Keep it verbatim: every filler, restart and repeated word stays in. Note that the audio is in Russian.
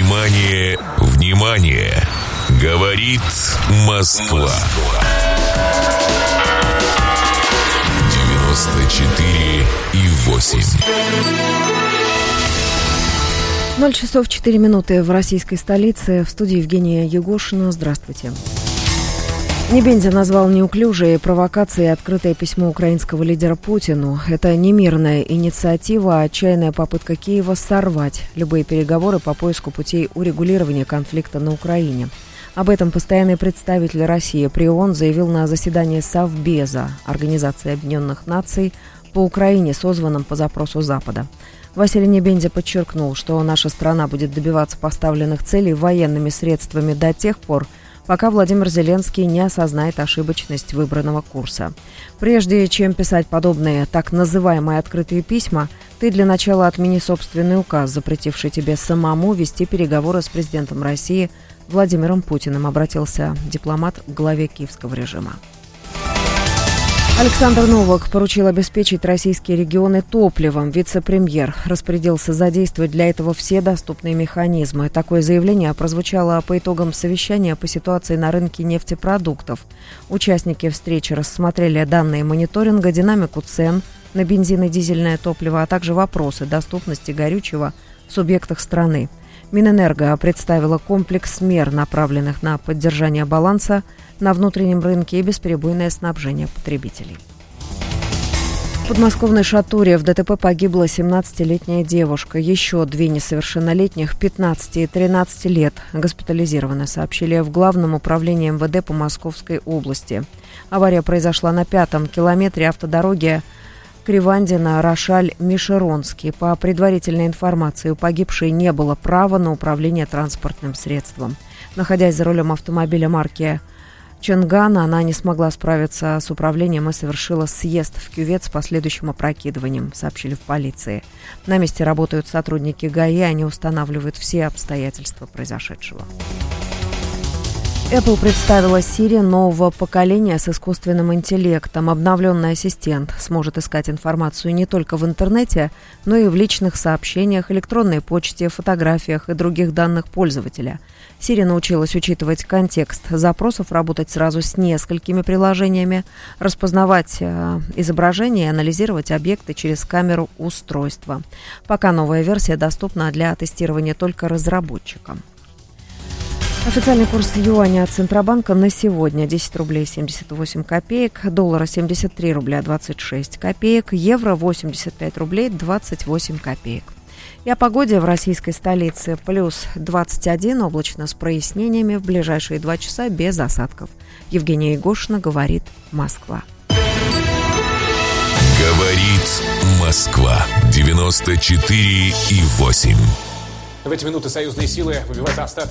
Внимание, внимание! Говорит Москва. девяносто четыре и восемь. ноль часов четыре минуты в российской столице. В студии Евгения Егошина. Здравствуйте. Небензя назвал неуклюжей провокацией открытое письмо украинского лидера Путину. Это не мирная инициатива, а отчаянная попытка Киева сорвать любые переговоры по поиску путей урегулирования конфликта на Украине. Об этом постоянный представитель России при ООН заявил на заседании Совбеза, Организации Объединенных Наций, по Украине, созванном по запросу Запада. Василий Небензя подчеркнул, что наша страна будет добиваться поставленных целей военными средствами до тех пор, пока Владимир Зеленский не осознает ошибочность выбранного курса. Прежде чем писать подобные так называемые открытые письма, ты для начала отмени собственный указ, запретивший тебе самому вести переговоры с президентом России Владимиром Путиным, обратился дипломат к главе киевского режима. Александр Новак поручил обеспечить российские регионы топливом. Вице-премьер распорядился задействовать для этого все доступные механизмы. Такое заявление прозвучало по итогам совещания по ситуации на рынке нефтепродуктов. Участники встречи рассмотрели данные мониторинга, динамику цен на бензин и дизельное топливо, а также вопросы доступности горючего в субъектах страны. Минэнерго представила комплекс мер, направленных на поддержание баланса на внутреннем рынке и бесперебойное снабжение потребителей. В подмосковной Шатуре в ДТП погибла семнадцатилетняя девушка. Еще две несовершеннолетних, пятнадцати и тринадцати лет, госпитализированы, сообщили в Главном управлении МВД по Московской области. Авария произошла на пятом километре автодороги Кривандино-Рошаль-Мишеронский. По предварительной информации, у погибшей не было права на управление транспортным средством. Находясь за рулем автомобиля марки Чонган, она не смогла справиться с управлением и совершила съезд в кювет с последующим опрокидыванием, сообщили в полиции. На месте работают сотрудники ГАИ, они устанавливают все обстоятельства произошедшего. Apple представила Siri нового поколения с искусственным интеллектом. Обновленный ассистент сможет искать информацию не только в интернете, но и в личных сообщениях, электронной почте, фотографиях и других данных пользователя. Siri научилась учитывать контекст запросов, работать сразу с несколькими приложениями, распознавать э, изображения и анализировать объекты через камеру устройства. Пока новая версия доступна для тестирования только разработчикам. Официальный курс юаня от Центробанка на сегодня десять рублей семьдесят восемь копеек, доллара семьдесят три рубля двадцать шесть копеек, евро восемьдесят пять рублей двадцать восемь копеек. И о погоде в российской столице. Плюс двадцать один, облачно с прояснениями, в ближайшие два часа без осадков. Евгения Егошина, говорит Москва. Говорит Москва. девяносто четыре и восемь. В эти минуты союзные силы выбивают остатки